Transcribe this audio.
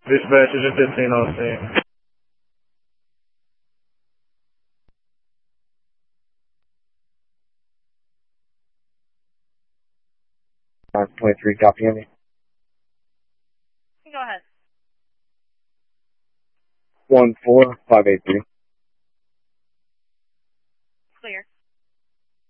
Dispatch is at 1506. 23, copy me. Go ahead. 14583.